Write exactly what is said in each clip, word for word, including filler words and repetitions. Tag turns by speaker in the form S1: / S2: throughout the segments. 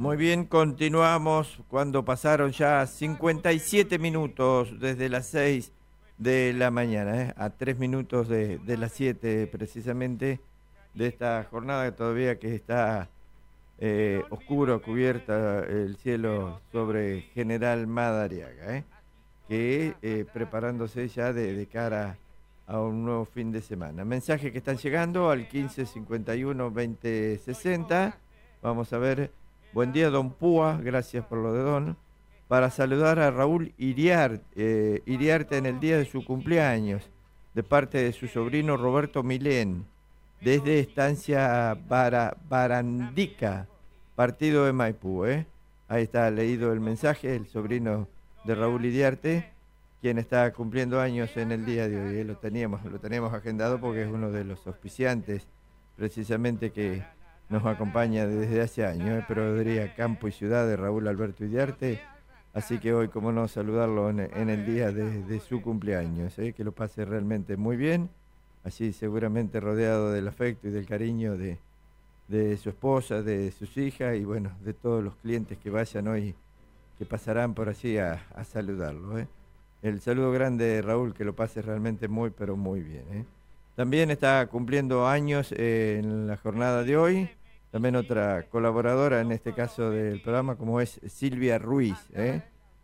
S1: Muy bien, continuamos cuando pasaron ya cincuenta y siete minutos desde las seis de la mañana, ¿eh? A tres minutos de, de las siete precisamente de esta jornada todavía que está eh, oscuro, cubierta el cielo sobre General Madariaga, ¿eh? que eh, preparándose ya de, de cara a un nuevo fin de semana. Mensajes que están llegando al quince cincuenta y uno veinte sesenta. Vamos a ver. Buen día, don Púa, gracias por lo de don. Para saludar a Raúl Iriarte, eh, Iriarte en el día de su cumpleaños, de parte de su sobrino Roberto Milén, desde Estancia Bara, Barandica, partido de Maipú. ¿eh? Ahí está leído el mensaje, el sobrino de Raúl Iriarte, quien está cumpliendo años en el día de hoy. ¿eh? Lo teníamos, lo teníamos agendado porque es uno de los auspiciantes, precisamente que nos acompaña desde hace años, ¿eh? Proveeduría Campo y Ciudad de Raúl Alberto Iriarte, así que hoy, como no, saludarlo en, en el día de, de su cumpleaños, ¿eh? que lo pase realmente muy bien, así seguramente rodeado del afecto y del cariño de, de su esposa, de sus hijas y bueno, de todos los clientes que vayan hoy, que pasarán por allí a, a saludarlo. ¿eh? El saludo grande, Raúl, que lo pase realmente muy, pero muy bien. ¿eh? También está cumpliendo años eh, en la jornada de hoy, también otra colaboradora en este caso del programa, como es Silvia Ruiz, ¿eh?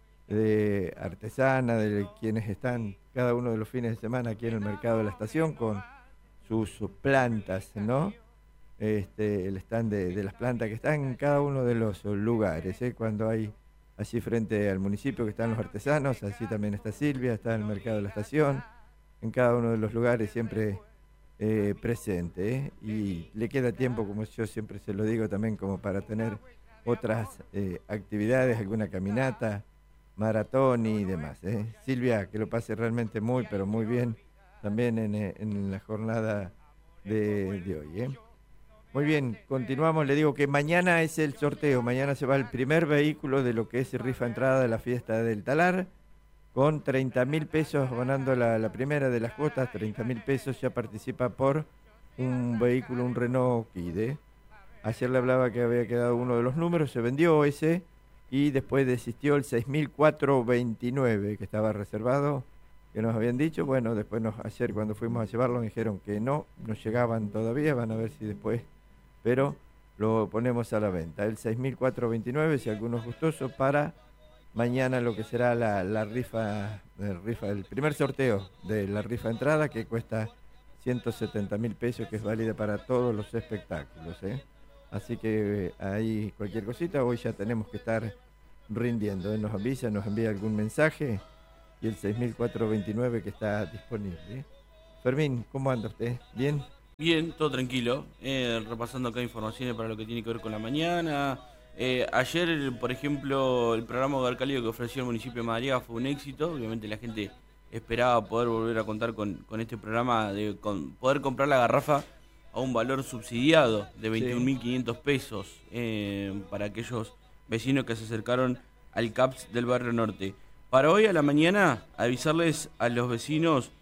S1: de artesana, de quienes están cada uno de los fines de semana aquí en el mercado de la estación con sus, sus plantas, ¿no? Este, el stand de, de las plantas que están en cada uno de los lugares, ¿eh? Cuando hay allí frente al municipio que están los artesanos, allí también está Silvia, está en el mercado de la estación, en cada uno de los lugares siempre eh, presente, ¿eh? Y le queda tiempo, como yo siempre se lo digo también, como para tener otras eh, actividades, alguna caminata, maratón y demás. ¿eh? Silvia, que lo pase realmente muy, pero muy bien también en, en la jornada de, de hoy. ¿eh? Muy bien, continuamos. Le digo que mañana es el sorteo. Mañana se va el primer vehículo de lo que es rifa entrada de la fiesta del Talar, con treinta mil pesos ganando la, la primera de las cuotas. Treinta mil pesos ya participa por un vehículo, un Renault Kwid. Ayer le hablaba que había quedado uno de los números, se vendió ese y después desistió el seis mil cuatrocientos veintinueve que estaba reservado, que nos habían dicho. Bueno, después nos, ayer cuando fuimos a llevarlo me dijeron que no, no llegaban todavía, van a ver si después, pero lo ponemos a la venta. El seis mil cuatrocientos veintinueve, si alguno es gustoso, para mañana lo que será la, la rifa, el rifa, el primer sorteo de la rifa entrada, que cuesta ciento setenta mil pesos, que es válida para todos los espectáculos. ¿eh? Así que eh, ahí cualquier cosita, hoy ya tenemos que estar rindiendo. ¿eh? Nos avisa, nos envía algún mensaje y el seis mil cuatrocientos veintinueve que está disponible. ¿eh? Fermín, ¿cómo anda usted? ¿Bien?
S2: Bien, todo tranquilo. Eh, repasando acá informaciones para lo que tiene que ver con la mañana. Eh, ayer, por ejemplo, el programa Hogar Cálido que ofreció el municipio de Madariaga fue un éxito. Obviamente la gente esperaba poder volver a contar con, con este programa, de con, poder comprar la garrafa a un valor subsidiado de veintiún mil quinientos pesos eh, para aquellos vecinos que se acercaron al C A P S del Barrio Norte. Para hoy a la mañana, avisarles a los vecinos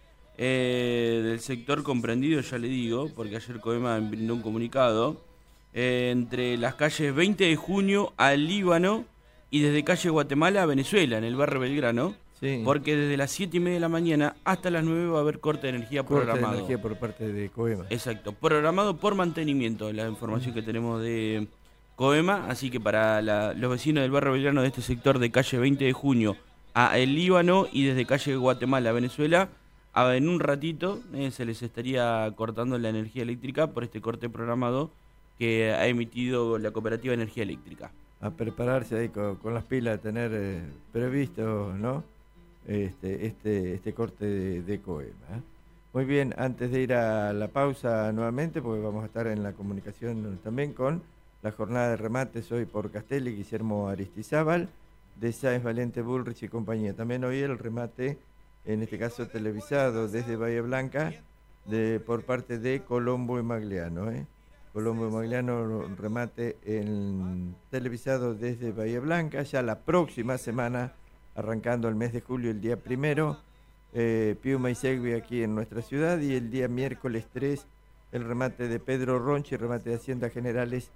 S2: eh, del sector comprendido, ya le digo, porque ayer Coema brindó un comunicado, eh, entre las calles veinte de junio al Líbano y desde calle Guatemala a Venezuela, en el barrio Belgrano, sí. Porque desde las siete y media de la mañana hasta las nueve va a haber corte de energía
S1: corte
S2: programado.
S1: de energía por parte de Coema.
S2: Exacto, programado por mantenimiento, la información que tenemos de Coema, así que para la, los vecinos del barrio Belgrano de este sector de calle veinte de junio a El Líbano y desde calle Guatemala a Venezuela, a, en un ratito eh, se les estaría cortando la energía eléctrica por este corte programado que ha emitido la Cooperativa de Energía Eléctrica.
S1: A prepararse ahí con, con las pilas, a tener eh, previsto, ¿no? Este, este, este corte de, de Coema. ¿eh? Muy bien, antes de ir a la pausa nuevamente, porque vamos a estar en la comunicación también con la jornada de remates hoy por Castelli, Guillermo Aristizábal, de Sáenz Valente Bullrich y compañía. También hoy el remate, en este caso televisado desde Bahía Blanca, de, por parte de Colombo y Magliano. ¿eh? Colombo y Magliano, remate en televisado desde Bahía Blanca, ya la próxima semana, arrancando el mes de julio, el día primero, eh, Piuma y Segui aquí en nuestra ciudad, y el día miércoles tres, el remate de Pedro Ronchi, remate de Hacienda Generales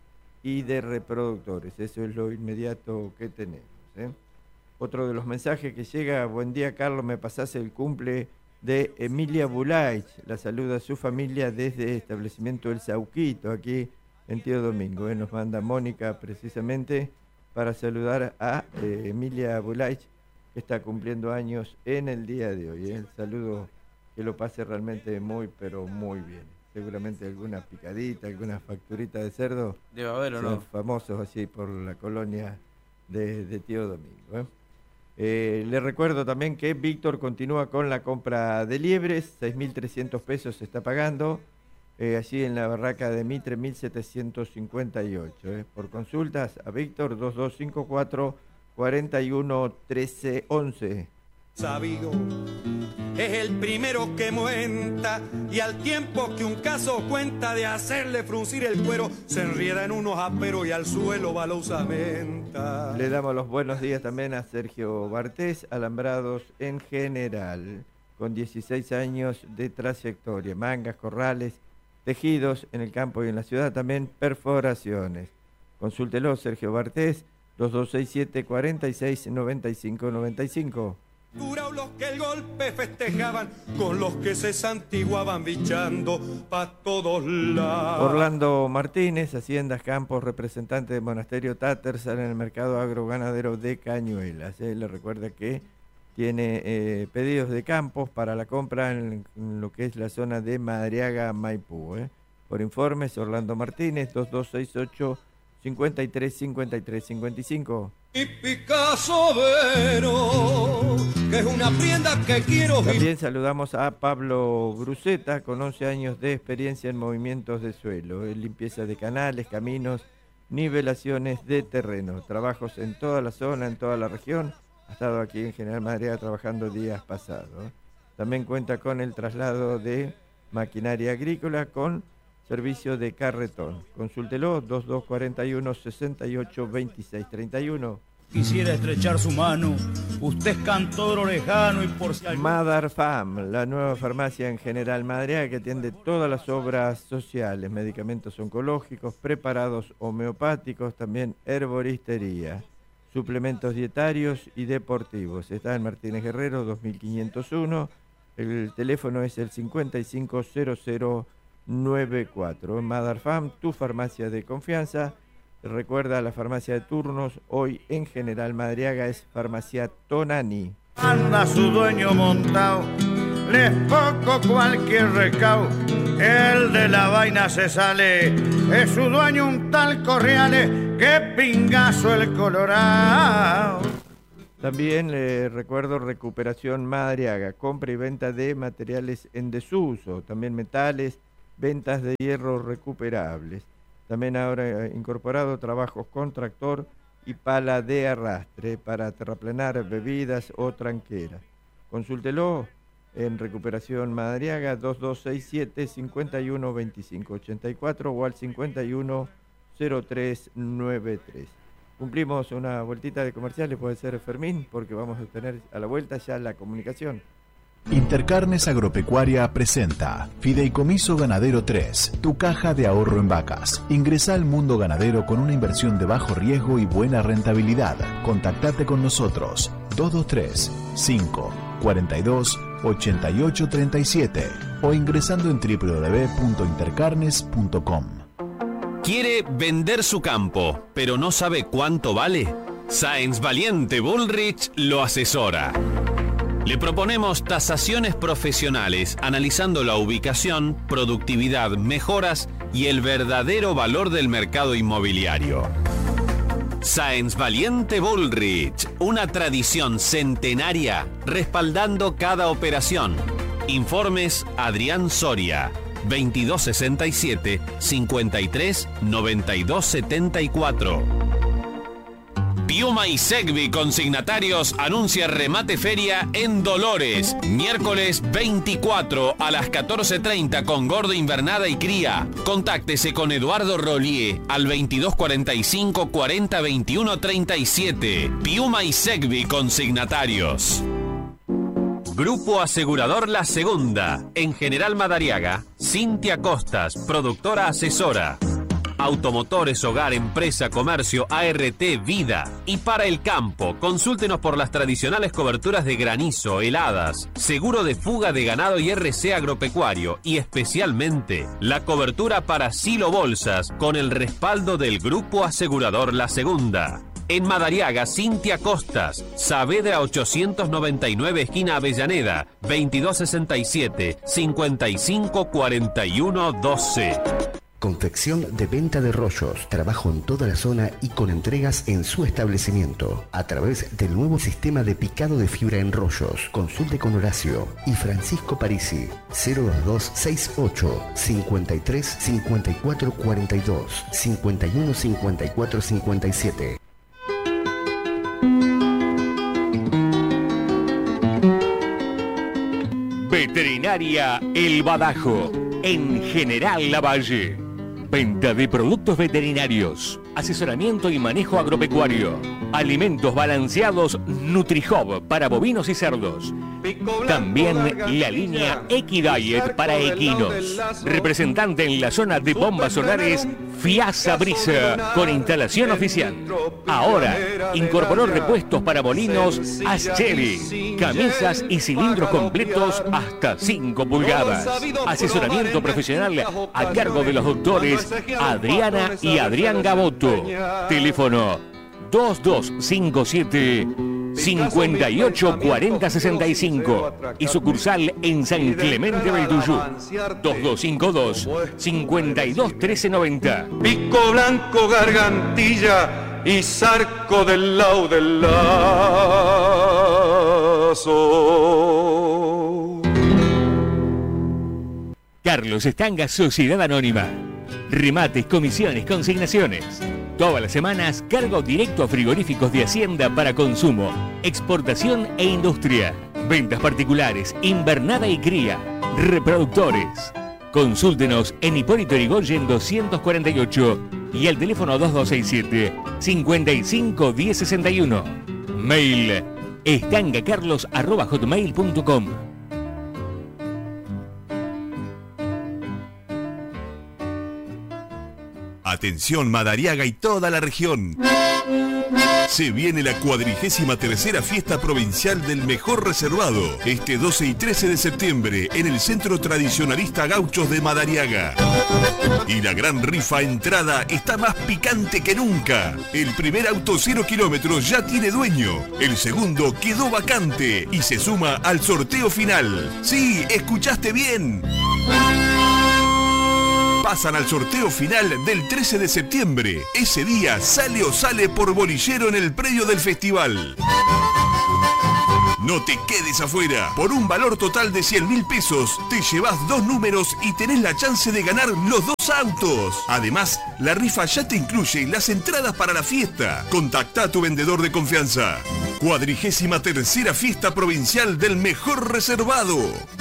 S1: y de reproductores. Eso es lo inmediato que tenemos, ¿eh? Otro de los mensajes que llega: buen día, Carlos, me pasás el cumple de Emilia Bulaich. La saluda a su familia desde establecimiento El Sauquito, aquí en Tío Domingo, ¿eh? Nos manda Mónica precisamente para saludar a eh, Emilia Bulaich, que está cumpliendo años en el día de hoy, ¿eh? El saludo, que lo pase realmente muy, pero muy bien. Seguramente alguna picadita, alguna facturita de cerdo.
S2: Debe haber, ¿o no?
S1: Famosos así por la colonia de, de Tío Domingo, ¿eh? Eh, le recuerdo también que Víctor continúa con la compra de liebres, seis mil trescientos pesos se está pagando, eh, allí en la barraca de Mitre, mil setecientos cincuenta y ocho. Eh. Por consultas a Víctor, dos dos cinco cuatro, cuatro uno, uno tres once.
S3: Sabido es el primero que muenta, y al tiempo que un caso cuenta de hacerle fruncir el cuero, se enrieda en unos aperos y al suelo va la usamenta.
S1: Le damos los buenos días también a Sergio Bartés, Alambrados en General, con dieciséis años de trayectoria, mangas, corrales, tejidos en el campo y en la ciudad, también perforaciones. Consúltelo, Sergio Bartés, dos dos seis siete, cuatro seis, nueve cinco nueve cinco.
S3: Los que el golpe festejaban con los que se santiguaban bichando pa' todos lados.
S1: Orlando Martínez, Haciendas Campos, representante del Monasterio Tattersall en el mercado agroganadero de Cañuelas. Eh, le recuerda que tiene eh, pedidos de campos para la compra en, en lo que es la zona de Madariaga, Maipú. Eh. Por informes, Orlando Martínez, dos dos seis ocho, cinco tres, cinco tres cinco cinco.
S3: Y Picasso Vero, que es una prenda que quiero.
S1: También saludamos a Pablo Bruceta, con once años de experiencia en movimientos de suelo, en limpieza de canales, caminos, nivelaciones de terreno, trabajos en toda la zona, en toda la región. Ha estado aquí en General Madariaga trabajando días pasados. También cuenta con el traslado de maquinaria agrícola con servicio de carretón. Consúltelo, dos dos cuatro uno, seis ocho, dos seis tres uno.
S4: Quisiera estrechar su mano, usted es cantor orejano y por si...
S1: Madar Fam, la nueva farmacia en General Madariaga que atiende todas las obras sociales, medicamentos oncológicos, preparados homeopáticos, también herboristería, suplementos dietarios y deportivos. Está en Martínez Guerrero, dos mil quinientos uno, el teléfono es el cinco cinco cero cero nueve cuatro. Madar Fam, tu farmacia de confianza. Recuerda, la farmacia de turnos hoy en General Madariaga es Farmacia Tonani.
S4: Anda su dueño montado, les poco cualquier recao, el de la vaina se sale, es su dueño un tal Corriales, que pingazo el colorado.
S1: También le recuerdo Recuperación Madariaga, compra y venta de materiales en desuso, también metales, ventas de hierro recuperables. También ahora incorporado trabajos con tractor y pala de arrastre para terraplenar bebidas o tranqueras. Consúltelo en Recuperación Madariaga, dos dos seis siete, cinco uno dos cinco ocho cuatro o al cinco uno cero tres nueve tres. Cumplimos una vueltita de comerciales, puede ser Fermín, porque vamos a tener a la vuelta ya la comunicación.
S5: Intercarnes Agropecuaria presenta Fideicomiso Ganadero tres, tu caja de ahorro en vacas. Ingresa al mundo ganadero con una inversión de bajo riesgo y buena rentabilidad. Contactate con nosotros dos dos tres, cinco, cuatro dos, ocho ocho tres siete o ingresando en doble u doble u doble u punto intercarnes punto com.
S6: ¿Quiere vender su campo, pero no sabe cuánto vale? Sáenz Valiente Bullrich lo asesora. Le proponemos tasaciones profesionales, analizando la ubicación, productividad, mejoras y el verdadero valor del mercado inmobiliario. Sáenz Valiente Bullrich, una tradición centenaria respaldando cada operación. Informes Adrián Soria, veintidós sesenta y siete, cincuenta y tres, noventa y dos setenta y cuatro. Piuma y Segvi Consignatarios anuncia remate feria en Dolores, miércoles veinticuatro a las catorce treinta con gordo invernada y cría. Contáctese con Eduardo Rollier al veintidós cuarenta y cinco, cuarenta veintiuno treinta y siete. Piuma y Segvi Consignatarios. Grupo Asegurador La Segunda, en General Madariaga, Cintia Costas, productora asesora. automotores, hogar, empresa, comercio, A R T, vida. Y para el campo, consúltenos por las tradicionales coberturas de granizo, heladas, seguro de fuga de ganado y R C agropecuario, y especialmente la cobertura para silo bolsas con el respaldo del Grupo Asegurador La Segunda. En Madariaga, Cintia Costas, Saavedra ochocientos noventa y nueve, esquina Avellaneda, veintidós sesenta y siete, cincuenta y cinco cuarenta y uno doce.
S7: Confección de venta de rollos, trabajo en toda la zona y con entregas en su establecimiento. A través del nuevo sistema de picado de fibra en rollos. Consulte con Horacio y Francisco Parisi. cero dos dos seis ocho, cincuenta y tres, cincuenta y cuatro cuarenta y dos, cincuenta y uno, cincuenta y cuatro cincuenta y siete.
S8: Veterinaria El Badajo, en General Lavalle. Venta de productos veterinarios, asesoramiento y manejo agropecuario, alimentos balanceados NutriHub para bovinos y cerdos. También la línea Equidiet para equinos. Representante en la zona de bombas solares, Fiasa Brisa, con instalación oficial. Ahora incorporó repuestos para molinos Aschelli, camisas y cilindros completos hasta cinco pulgadas. Asesoramiento profesional a cargo de los doctores Adriana y Adrián Gaboto. Teléfono dos dos cinco siete, cincuenta y ocho cuarenta sesenta y cinco y sucursal en San Clemente Belduyú. dos dos cinco dos, cincuenta y dos trece noventa.
S3: Pico blanco, gargantilla y zarco del lao del lazo.
S8: Carlos Estanga, Sociedad Anónima. Remates, comisiones, consignaciones. Todas las semanas, cargo directo a frigoríficos de Hacienda para consumo, exportación e industria. Ventas particulares, invernada y cría. Reproductores. Consúltenos en Hipólito Yrigoyen doscientos cuarenta y ocho y al teléfono dos dos seis siete, cincuenta y cinco diez sesenta y uno. Mail estangacarlos arroba hotmail punto com.
S9: Atención Madariaga y toda la región. Se viene la cuadrigésima tercera fiesta provincial del mejor reservado, este doce y trece de septiembre en el Centro Tradicionalista Gauchos de Madariaga. Y la gran rifa entrada está más picante que nunca. El primer auto cero kilómetros ya tiene dueño, el segundo quedó vacante y se suma al sorteo final. Sí, escuchaste bien. Pasan al sorteo final del trece de septiembre. Ese día sale o sale por bolillero en el predio del festival. No te quedes afuera. Por un valor total de cien mil pesos, te llevas dos números y tenés la chance de ganar los dos autos. Además, la rifa ya te incluye las entradas para la fiesta. Contacta a tu vendedor de confianza. Cuadrigésima tercera fiesta provincial del mejor reservado.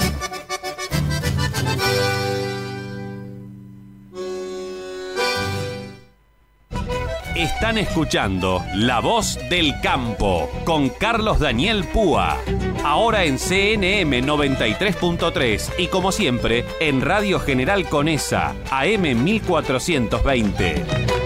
S6: Están escuchando La Voz del Campo con Carlos Daniel Púa. Ahora en C N M noventa y tres punto tres y como siempre en Radio General Conesa, A M mil cuatrocientos veinte.